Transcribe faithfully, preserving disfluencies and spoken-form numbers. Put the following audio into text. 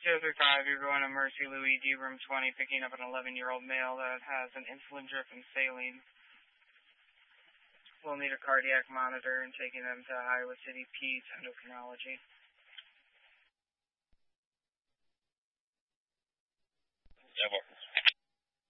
zero three five, you're going to Mercy Luigi, room twenty, picking up an eleven-year-old male that has an insulin drip and saline. We'll need a cardiac monitor and taking them to Iowa City Peds Endocrinology. Jaguar.